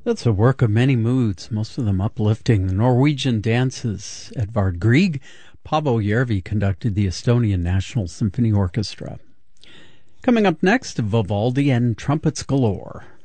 That's a work of many moods, most of them uplifting. The Norwegian dances, Edvard Grieg. Paavo Järvi conducted the Estonian National Symphony Orchestra. Coming up next, Vivaldi and Trumpets Galore.